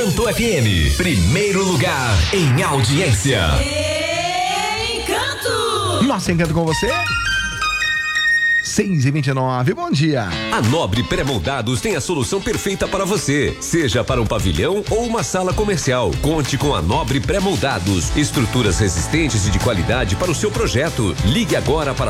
Encanto FM, primeiro lugar em audiência. Encanto! Nossa, Encanto com você. 6h29, bom dia. A Nobre Pré-Moldados tem a solução perfeita para você, seja para um pavilhão ou uma sala comercial. Conte com a Nobre Pré-Moldados, estruturas resistentes e de qualidade para o seu projeto. Ligue agora para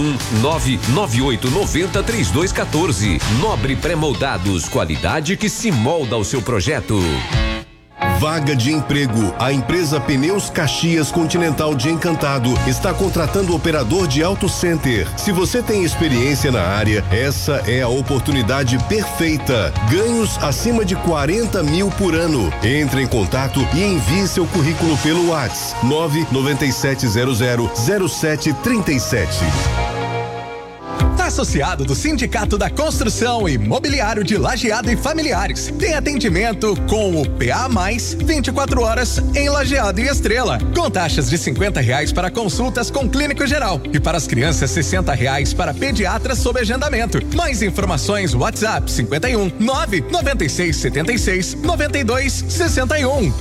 51998903214. Nobre Pré-Moldados, qualidade que se molda ao seu projeto. Vaga de emprego. A empresa Pneus Caxias Continental de Encantado está contratando operador de auto center. Se você tem experiência na área, essa é a oportunidade perfeita. Ganhos acima de 40 mil por ano. Entre em contato e envie seu currículo pelo WhatsApp 997000737. Associado do Sindicato da Construção e Mobiliário de Lajeado e Familiares. Tem atendimento com o PA+, 24 horas em Lajeado e Estrela. Com taxas de R$50 para consultas com clínico geral. E para as crianças, R$60 para pediatras sob agendamento. Mais informações, WhatsApp 51 996 76 92 61.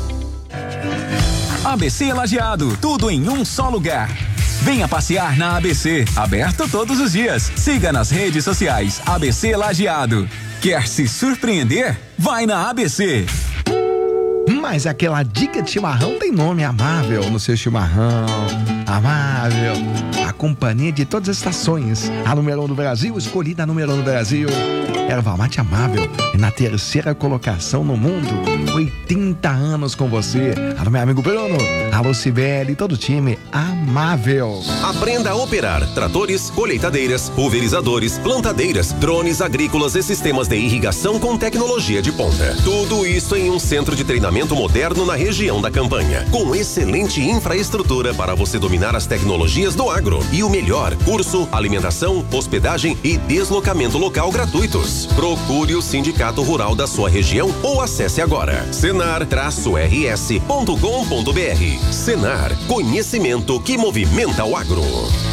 ABC Lajeado, tudo em um só lugar. Venha passear na ABC, aberto todos os dias. Siga nas redes sociais ABC Lajeado. Quer se surpreender? Vai na ABC. Mas aquela dica de chimarrão tem nome, Amável no seu chimarrão. Amável, a companhia de todas as estações. A número 1 do Brasil, escolhida a número 1 do Brasil. Erva mate Amável, na terceira colocação no mundo. 80 anos com você. Alô, meu amigo Bruno. Alô, Sibeli, todo o time. Amável. Aprenda a operar tratores, colheitadeiras, pulverizadores, plantadeiras, drones agrícolas e sistemas de irrigação com tecnologia de ponta. Tudo isso em um centro de treinamento moderno na região da Campanha, com excelente infraestrutura para você dominar as tecnologias do agro. E o melhor, curso, alimentação, hospedagem e deslocamento local gratuitos. Procure o Sindicato Rural da sua região ou acesse agora senar-rs.com.br. Senar, conhecimento que movimenta o agro.